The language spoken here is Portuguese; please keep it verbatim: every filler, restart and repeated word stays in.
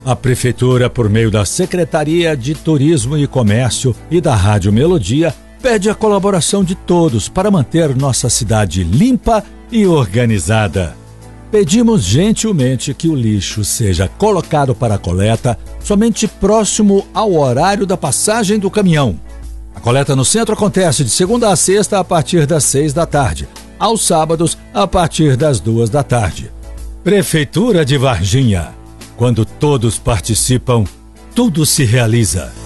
A Prefeitura, por meio da Secretaria de Turismo e Comércio e da Rádio Melodia, pede a colaboração de todos para manter nossa cidade limpa e organizada. Pedimos gentilmente que o lixo seja colocado para coleta somente próximo ao horário da passagem do caminhão. A coleta no centro acontece de segunda a sexta a partir das seis da tarde, aos sábados a partir das duas da tarde. Prefeitura de Varginha. Quando todos participam, tudo se realiza.